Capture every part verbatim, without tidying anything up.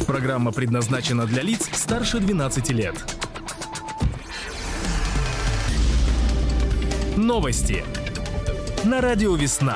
Программа предназначена для лиц старше двенадцати лет. Новости на радио «Весна».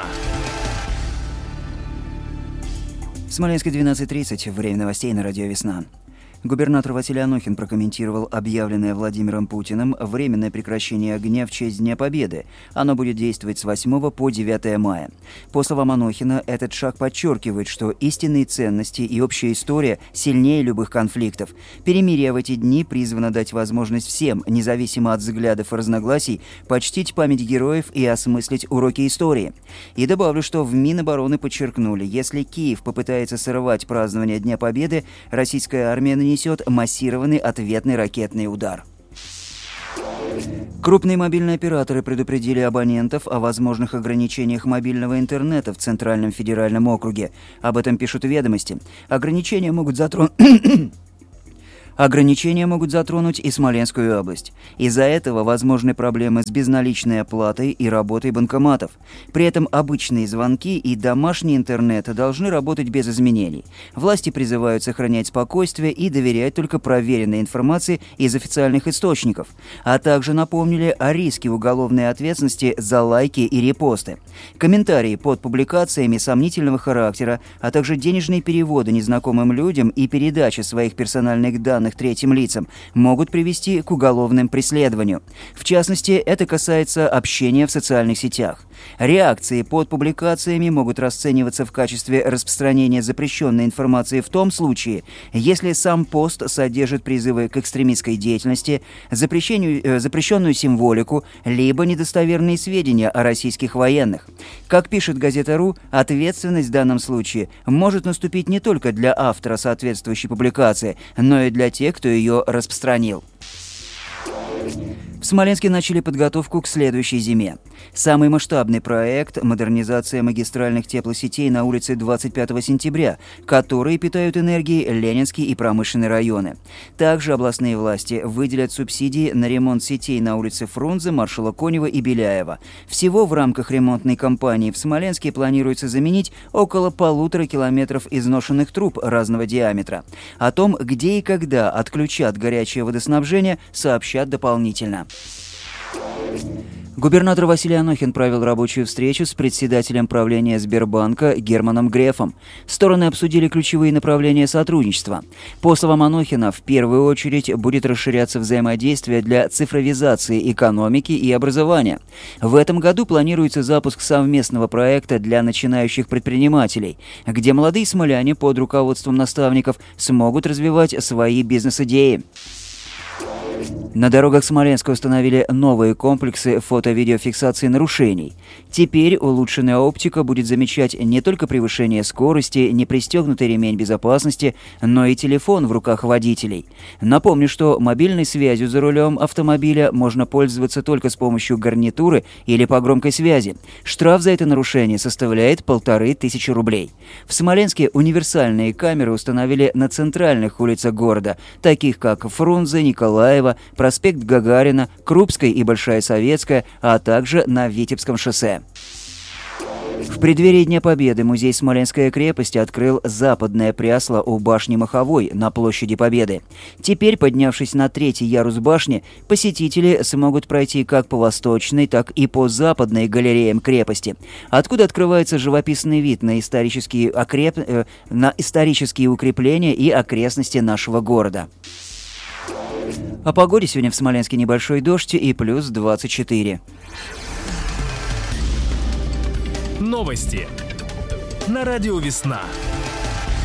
В Смоленске двенадцать тридцать. Время новостей на радио «Весна». Губернатор Василий Анохин прокомментировал объявленное Владимиром Путиным временное прекращение огня в честь Дня Победы. Оно будет действовать с восьмого по девятое мая. По словам Анохина, этот шаг подчеркивает, что истинные ценности и общая история сильнее любых конфликтов. Перемирие в эти дни призвано дать возможность всем, независимо от взглядов и разногласий, почтить память героев и осмыслить уроки истории. И добавлю, что в Минобороны подчеркнули, если Киев попытается сорвать празднование Дня Победы, российская армия нанесет массированный ответный ракетный удар. Крупные мобильные операторы предупредили абонентов о возможных ограничениях мобильного интернета в Центральном федеральном округе. Об этом пишут «Ведомости». Ограничения могут затронуть... Ограничения могут затронуть и Смоленскую область. Из-за этого возможны проблемы с безналичной оплатой и работой банкоматов. При этом обычные звонки и домашний интернет должны работать без изменений. Власти призывают сохранять спокойствие и доверять только проверенной информации из официальных источников. А также напомнили о риске уголовной ответственности за лайки и репосты. Комментарии под публикациями сомнительного характера, а также денежные переводы незнакомым людям и передача своих персональных данных третьим лицам могут привести к уголовным преследованию. В частности, это касается общения в социальных сетях. Реакции под публикациями могут расцениваться в качестве распространения запрещенной информации в том случае, если сам пост содержит призывы к экстремистской деятельности, запрещению, э, запрещенную символику, либо недостоверные сведения о российских военных. Как пишет газета.ру, ответственность в данном случае может наступить не только для автора соответствующей публикации, но и для тех, кто ее распространил. В Смоленске начали подготовку к следующей зиме. Самый масштабный проект – модернизация магистральных теплосетей на улице двадцать пятого сентября, которые питают энергией Ленинский и промышленные районы. Также областные власти выделят субсидии на ремонт сетей на улице Фрунзе, Маршала Конева и Беляева. Всего в рамках ремонтной кампании в Смоленске планируется заменить около полутора километров изношенных труб разного диаметра. О том, где и когда отключат горячее водоснабжение, сообщат дополнительно. Губернатор Василий Анохин провел рабочую встречу с председателем правления Сбербанка Германом Грефом. Стороны обсудили ключевые направления сотрудничества. По словам Анохина, в первую очередь будет расширяться взаимодействие для цифровизации экономики и образования. В этом году планируется запуск совместного проекта для начинающих предпринимателей, где молодые смоляне под руководством наставников смогут развивать свои бизнес-идеи. На дорогах Смоленска установили новые комплексы фото-видеофиксации нарушений. Теперь улучшенная оптика будет замечать не только превышение скорости, непристегнутый ремень безопасности, но и телефон в руках водителей. Напомню, что мобильной связью за рулем автомобиля можно пользоваться только с помощью гарнитуры или по громкой связи. Штраф за это нарушение составляет полторы тысячи рублей. В Смоленске универсальные камеры установили на центральных улицах города, таких как Фрунзе, Николаева, проспект Гагарина, Крупская и Большая Советская, а также на Витебском шоссе. В преддверии Дня Победы музей Смоленская крепость открыл западное прясло у башни Маховой на площади Победы. Теперь, поднявшись на третий ярус башни, посетители смогут пройти как по восточной, так и по западной галереям крепости, откуда открывается живописный вид на исторические, окреп... э, на исторические укрепления и окрестности нашего города. О погоде сегодня в Смоленске небольшой дождь и плюс двадцать четыре. Новости на радио «Весна».